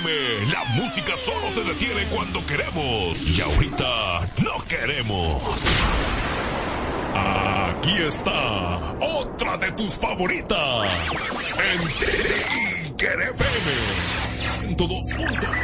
la música solo se detiene cuando queremos. Y ahorita no queremos. Aquí está otra de tus favoritas. En Tiger FM 102.3.